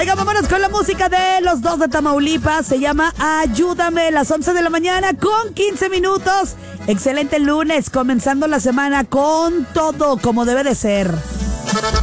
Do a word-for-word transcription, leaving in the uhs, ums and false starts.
Oiga, vámonos con la música de los dos de Tamaulipas. Se llama Ayúdame, las once de la mañana con quince minutos. Excelente lunes, comenzando la semana con todo como debe de ser.